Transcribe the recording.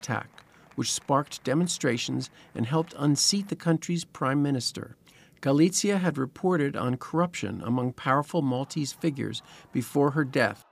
attack, which sparked demonstrations and helped unseat the country's prime minister. Galizia had reported on corruption among powerful Maltese figures before her death,